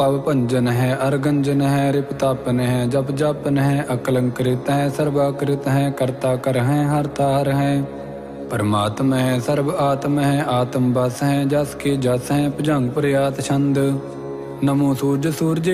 पव भंजन है, अरगंजन है, रिपतापन है, जप जापन है, अकलंकृत है, सर्वाकृत है, कर्ता कर है, हरता हर है। परमात्म है, सर्व आत्म है, आत्म बस है, जस की जस है, भुजंग प्रयात छंद। नमो सूरज सूरज